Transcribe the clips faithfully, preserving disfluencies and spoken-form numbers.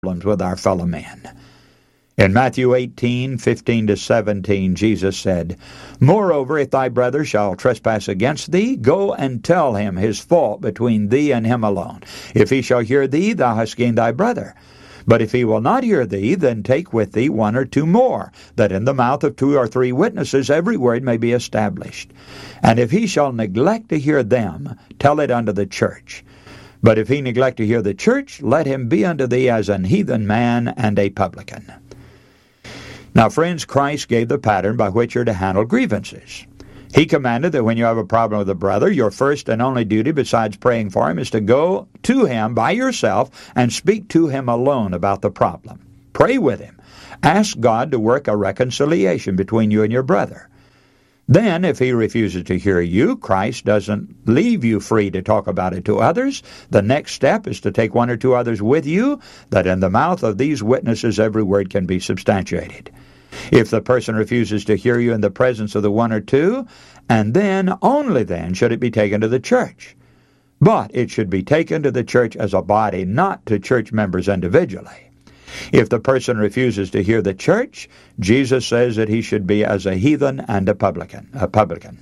problems with our fellow men. In Matthew eighteen, fifteen to seventeen, Jesus said, "Moreover, if thy brother shall trespass against thee, go and tell him his fault between thee and him alone. If he shall hear thee, thou hast gained thy brother. But if he will not hear thee, then take with thee one or two more, that in the mouth of two or three witnesses every word may be established. And if he shall neglect to hear them, tell it unto the church. But if he neglect to hear the church, let him be unto thee as an heathen man and a publican." Now, friends, Christ gave the pattern by which you're to handle grievances. He commanded that when you have a problem with a brother, your first and only duty besides praying for him is to go to him by yourself and speak to him alone about the problem. Pray with him. Ask God to work a reconciliation between you and your brother. Then, if he refuses to hear you, Christ doesn't leave you free to talk about it to others. The next step is to take one or two others with you, that in the mouth of these witnesses every word can be substantiated. If the person refuses to hear you in the presence of the one or two, and then, only then, should it be taken to the church. But it should be taken to the church as a body, not to church members individually. If the person refuses to hear the church, Jesus says that he should be as a heathen and a publican. A publican.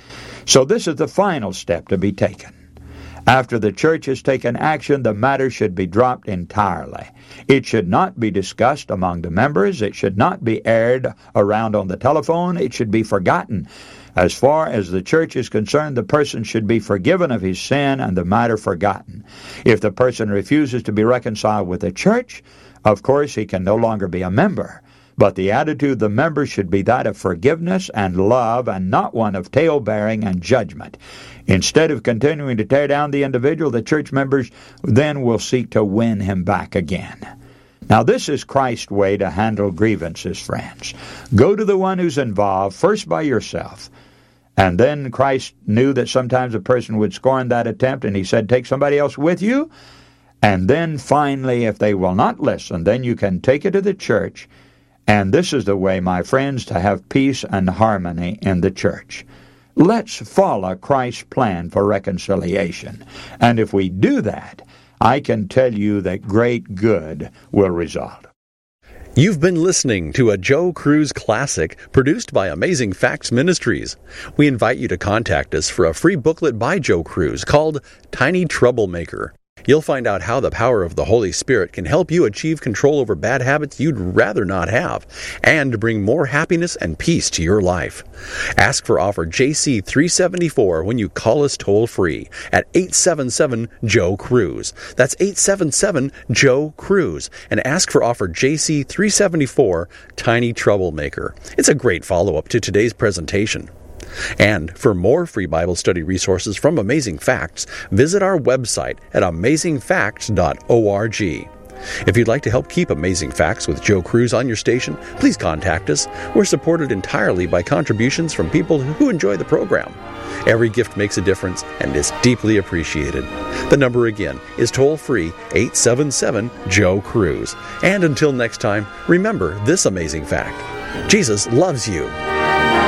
So this is the final step to be taken. After the church has taken action, the matter should be dropped entirely. It should not be discussed among the members. It should not be aired around on the telephone. It should be forgotten. As far as the church is concerned, the person should be forgiven of his sin and the matter forgotten. If the person refuses to be reconciled with the church, of course he can no longer be a member. But the attitude of the members should be that of forgiveness and love, and not one of tale-bearing and judgment. Instead of continuing to tear down the individual, the church members then will seek to win him back again. Now, this is Christ's way to handle grievances, friends. Go to the one who's involved, first by yourself. And then Christ knew that sometimes a person would scorn that attempt, and he said, take somebody else with you. And then finally, if they will not listen, then you can take it to the church. And this is the way, my friends, to have peace and harmony in the church. Let's follow Christ's plan for reconciliation. And if we do that, I can tell you that great good will result. You've been listening to a Joe Cruz Classic produced by Amazing Facts Ministries. We invite you to contact us for a free booklet by Joe Cruz called Tiny Troublemaker. You'll find out how the power of the Holy Spirit can help you achieve control over bad habits you'd rather not have, and bring more happiness and peace to your life. Ask for offer J C three seventy-four when you call us toll-free at eight seven seven, Joe Cruz. That's eight seven seven, Joe Cruz. And ask for offer J C three seventy-four, Tiny Troublemaker. It's a great follow-up to today's presentation. And for more free Bible study resources from Amazing Facts, visit our website at amazing facts dot org. If you'd like to help keep Amazing Facts with Joe Cruz on your station, please contact us. We're supported entirely by contributions from people who enjoy the program. Every gift makes a difference and is deeply appreciated. The number again is toll-free eight seven seven, Joe Cruz. And until next time, remember this amazing fact: Jesus loves you.